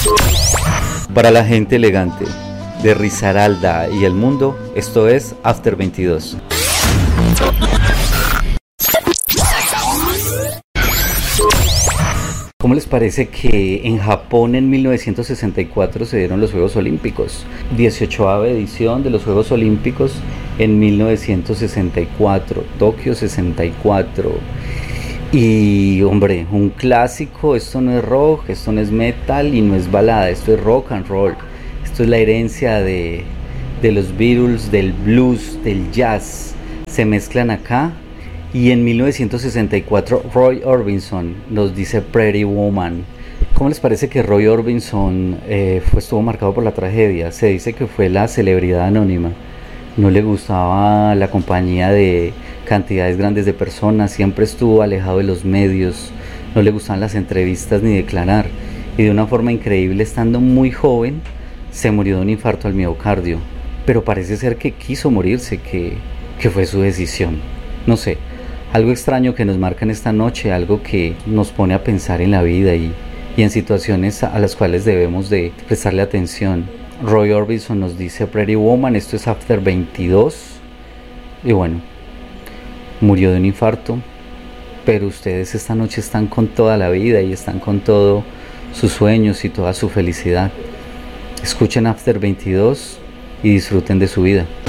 Para la gente elegante de Risaralda y el mundo, esto es After 22. ¿Cómo les parece que en Japón en 1964 se dieron los Juegos Olímpicos? 18ª edición de los Juegos Olímpicos en 1964, Tokio 64. Y hombre, un clásico, esto no es rock, esto no es metal y no es balada, esto es rock and roll. Esto es la herencia de los Beatles, del blues, del jazz. Se mezclan acá. Y en 1964 Roy Orbison nos dice Pretty Woman. ¿Cómo les parece que Roy Orbison estuvo marcado por la tragedia? Se dice que fue la celebridad anónima. No le gustaba la compañía de cantidades grandes de personas, siempre estuvo alejado de los medios, no le gustaban las entrevistas ni declarar. Y de una forma increíble, estando muy joven, se murió de un infarto al miocardio. Pero parece ser que quiso morirse, que fue su decisión. No sé. Algo extraño que nos marca en esta noche, algo que nos pone a pensar en la vida y en situaciones a las cuales debemos de prestarle atención. Roy Orbison nos dice Pretty Woman, esto es After 22. Y bueno, murió de un infarto, pero ustedes esta noche están con toda la vida y están con todos sus sueños y toda su felicidad. Escuchen After 22 y disfruten de su vida.